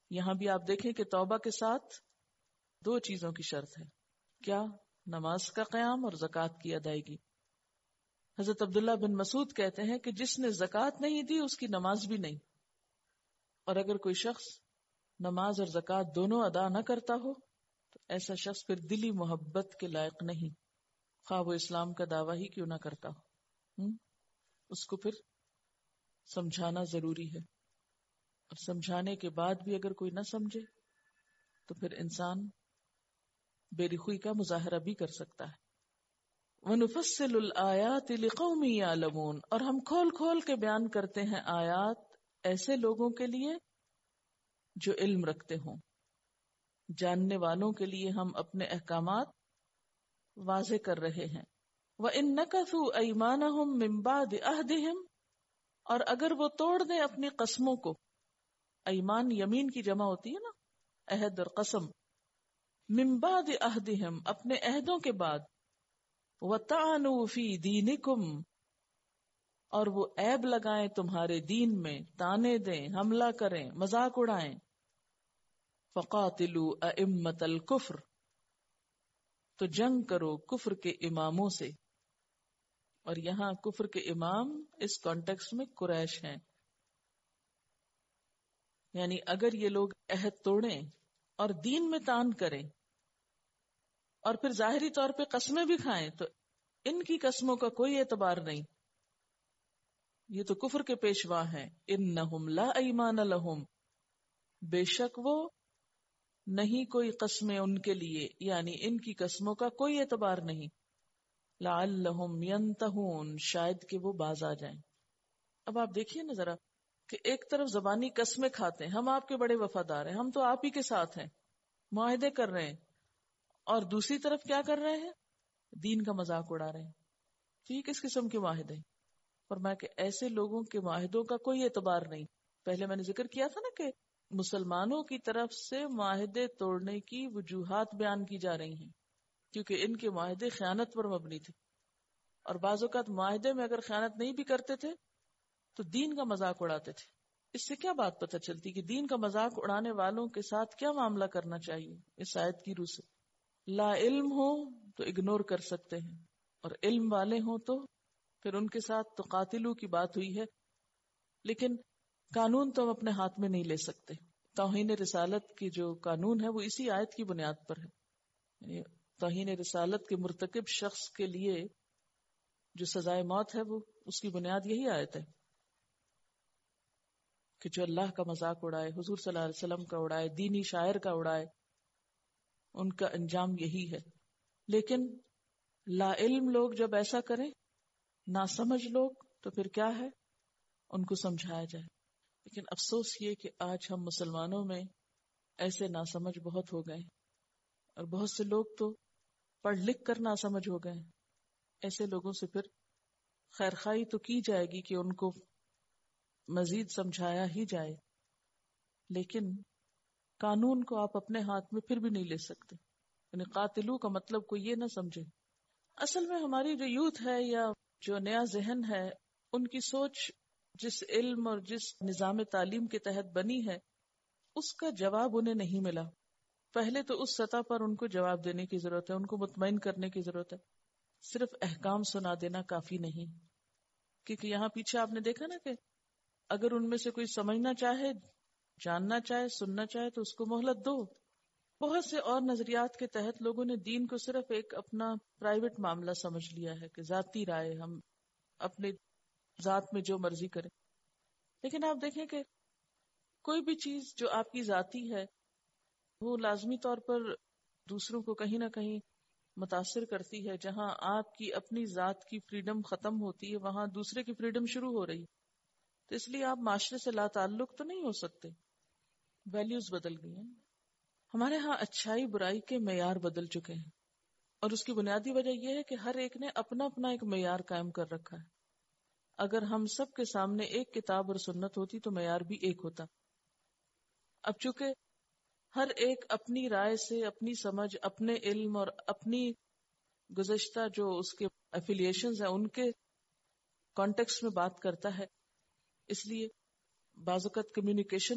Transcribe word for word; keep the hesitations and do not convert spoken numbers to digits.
یہاں بھی آپ دیکھیں کہ توبہ کے ساتھ دو چیزوں کی شرط ہے. کیا؟ نماز کا قیام اور زکوٰۃ کی ادائیگی. حضرت عبداللہ بن مسعود کہتے ہیں کہ جس نے زکوٰۃ نہیں دی اس کی نماز بھی نہیں. اور اگر کوئی شخص نماز اور زکوٰۃ دونوں ادا نہ کرتا ہو تو ایسا شخص پھر دلی محبت کے لائق نہیں، خواہ وہ اسلام کا دعویٰ ہی کیوں نہ کرتا ہو. ہم؟ اس کو پھر سمجھانا ضروری ہے، اور سمجھانے کے بعد بھی اگر کوئی نہ سمجھے تو پھر انسان بے رخوئی کا مظاہرہ بھی کر سکتا ہے. وَنُفَصِّلُ الْآيَاتِ لِقَوْمٍ يَعْلَمُونَ، اور ہم کھول کھول کے بیان کرتے ہیں آیات ایسے لوگوں کے لیے جو علم رکھتے ہوں. جاننے والوں کے لیے ہم اپنے احکامات واضح کر رہے ہیں. وَإِن نَكَثُوا أَيْمَانَهُمْ مِن بَعْدِ عَهْدِهِمْ، اور اگر وہ توڑ دیں اپنی قسموں کو. ایمان یمین کی جمع ہوتی ہے نا، عہد اور قسم. من بعد عہدہم، اپنے عہدوں کے بعد. وطعنوا فی دینکم، اور وہ عیب لگائیں تمہارے دین میں، تانے دیں، حملہ کریں، مذاق اڑائیں. فقاتلوا ائمۃ الکفر، تو جنگ کرو کفر کے اماموں سے. اور یہاں کفر کے امام اس کانٹیکسٹ میں قریش ہیں. یعنی اگر یہ لوگ عہد توڑیں اور دین میں تان کریں اور پھر ظاہری طور پہ قسمیں بھی کھائیں تو ان کی قسموں کا کوئی اعتبار نہیں. یہ تو کفر کے پیشوا ہیں. انہم لا ایمان لہم، بے شک وہ نہیں کوئی قسمیں ان کے لیے، یعنی ان کی قسموں کا کوئی اعتبار نہیں. لعلہم ینتہون، شاید کہ وہ باز آ جائیں. اب آپ دیکھیے نا ذرا کہ ایک طرف زبانی قسمیں کھاتے ہیں، ہم آپ کے بڑے وفادار ہیں، ہم تو آپ ہی کے ساتھ ہیں، معاہدے کر رہے ہیں، اور دوسری طرف کیا کر رہے ہیں؟ دین کا مذاق اڑا رہے ہیں. تو یہ کس قسم کے معاہدے؟ فرمایا کہ ایسے لوگوں کے معاہدوں کا کوئی اعتبار نہیں. پہلے میں نے ذکر کیا تھا نا کہ مسلمانوں کی طرف سے معاہدے توڑنے کی وجوہات بیان کی جا رہی ہیں، کیونکہ ان کے معاہدے خیانت پر مبنی تھے، اور بعض اوقات معاہدے میں اگر خیانت نہیں بھی کرتے تھے تو دین کا مذاق اڑاتے تھے. اس سے کیا بات پتہ چلتی کہ دین کا مذاق اڑانے والوں کے ساتھ کیا معاملہ کرنا چاہیے اس آیت کی روح سے؟ لا علم ہو تو اگنور کر سکتے ہیں، اور علم والے ہوں تو پھر ان کے ساتھ تو قاتلو کی بات ہوئی ہے. لیکن قانون تو ہم اپنے ہاتھ میں نہیں لے سکتے. توہین رسالت کی جو قانون ہے وہ اسی آیت کی بنیاد پر ہے. یعنی توہین رسالت کے مرتکب شخص کے لیے جو سزائے موت ہے وہ اس کی بنیاد یہی آیت ہے کہ جو اللہ کا مذاق اڑائے، حضور صلی اللہ علیہ وسلم کا اڑائے، دینی شاعر کا اڑائے، ان کا انجام یہی ہے. لیکن لا علم لوگ جب ایسا کریں، ناسمجھ لوگ، تو پھر کیا ہے؟ ان کو سمجھایا جائے. لیکن افسوس یہ کہ آج ہم مسلمانوں میں ایسے ناسمجھ بہت ہو گئے، اور بہت سے لوگ تو پڑھ لکھ کر ناسمجھ ہو گئے. ایسے لوگوں سے پھر خیرخواہی تو کی جائے گی کہ ان کو مزید سمجھایا ہی جائے، لیکن قانون کو آپ اپنے ہاتھ میں پھر بھی نہیں لے سکتے. یعنی قاتلو کا مطلب کوئی یہ نہ سمجھے. اصل میں ہماری جو یوتھ ہے یا جو نیا ذہن ہے، ان کی سوچ جس علم اور جس نظام تعلیم کے تحت بنی ہے اس کا جواب انہیں نہیں ملا. پہلے تو اس سطح پر ان کو جواب دینے کی ضرورت ہے، ان کو مطمئن کرنے کی ضرورت ہے. صرف احکام سنا دینا کافی نہیں، کیونکہ یہاں پیچھے آپ نے دیکھا نا کہ اگر ان میں سے کوئی سمجھنا چاہے، جاننا چاہے، سننا چاہے تو اس کو مہلت دو. بہت سے اور نظریات کے تحت لوگوں نے دین کو صرف ایک اپنا پرائیویٹ معاملہ سمجھ لیا ہے کہ ذاتی رائے، ہم اپنے ذات میں جو مرضی کریں. لیکن آپ دیکھیں کہ کوئی بھی چیز جو آپ کی ذاتی ہے وہ لازمی طور پر دوسروں کو کہیں نہ کہیں متاثر کرتی ہے. جہاں آپ کی اپنی ذات کی فریڈم ختم ہوتی ہے وہاں دوسرے کی فریڈم شروع ہو رہی. تو اس لیے آپ معاشرے سے لا تعلق تو نہیں ہو سکتے. ویلیوز بدل گئی ہیں. ہمارے ہاں اچھائی برائی کے معیار بدل چکے ہیں، اور اس کی بنیادی وجہ یہ ہے کہ ہر ایک نے اپنا اپنا ایک معیار قائم کر رکھا ہے. اگر ہم سب کے سامنے ایک کتاب اور سنت ہوتی تو معیار بھی ایک ہوتا. اب چونکہ ہر ایک اپنی رائے سے، اپنی سمجھ، اپنے علم اور اپنی گزشتہ جو اس کے ایفیلیشنز ہیں ان کے کانٹیکسٹ میں بات کرتا ہے، اس لیے بعض اوقات کمیونیکیشن